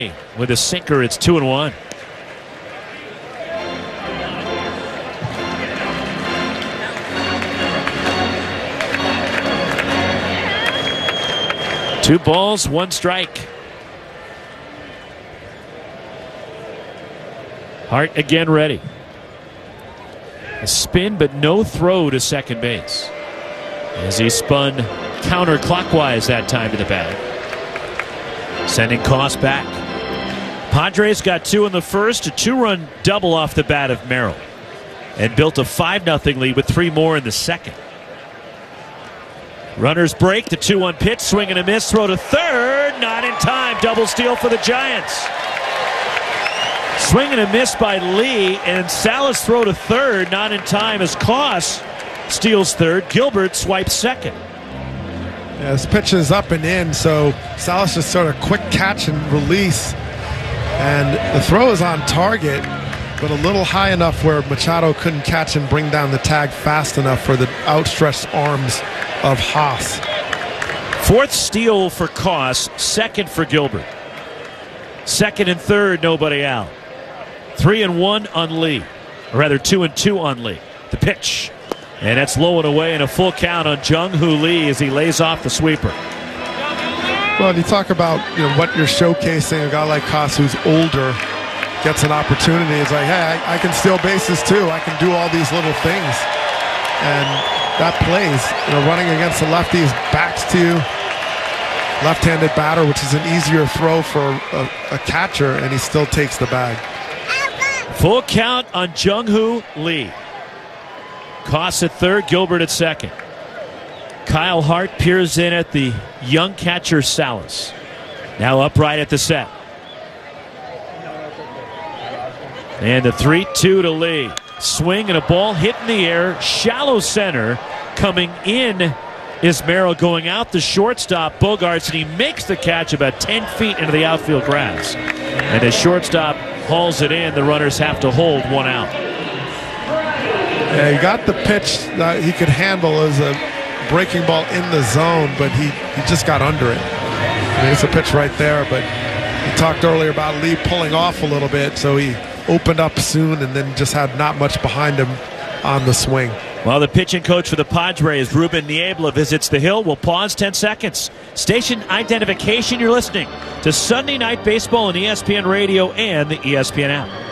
With a sinker, it's 2-1. Two balls, one strike. Hart again ready. A spin, but no throw to second base. As he spun counterclockwise that time to the bag. Sending Koss back. Padres got two in the first, a two-run double off the bat of Merrill, and built a 5-0 lead with three more in the second. Runners break, the 2-1 pitch, swing and a miss, throw to third, not in time, double steal for the Giants. Swing and a miss by Lee, and Salas throw to third, not in time as Koss steals third. Gilbert swipes second. Yeah, this pitch is up and in, so Salas just sort of quick catch and release. And the throw is on target, but a little high enough where Machado couldn't catch and bring down the tag fast enough for the outstretched arms of Haas. Fourth steal for Koss, second for Gilbert. Second and third, nobody out. 3-1 on Lee, or rather 2-2 on Lee. The pitch, and that's low and away, and a full count on Jung-Hoo Lee as he lays off the sweeper. Well, you talk about what you're showcasing. A guy like Koss who's older gets an opportunity. It's like, hey, I can steal bases too. I can do all these little things, and that plays. Running against the lefties, backs to you, left-handed batter, which is an easier throw for a catcher, and he still takes the bag. Full count on Jung-Hoo Lee. Koss at third, Gilbert at second. Kyle Hart peers in at the young catcher Salas. Now upright at the set. And the 3-2 to Lee. Swing and a ball hit in the air. Shallow center. Coming in is Merrill, going out the shortstop Bogaerts, and he makes the catch about 10 feet into the outfield grass. And as shortstop hauls it in, the runners have to hold one out. Yeah, he got the pitch that he could handle as a breaking ball in the zone, but he just got under it. I mean, it's a pitch right there, but he talked earlier about Lee pulling off a little bit, so he opened up soon and then just had not much behind him on the swing. While the pitching coach for the Padres, Ruben Niebla, visits the hill, we'll pause 10 seconds. Station identification, you're listening to Sunday Night Baseball on ESPN Radio and the ESPN app.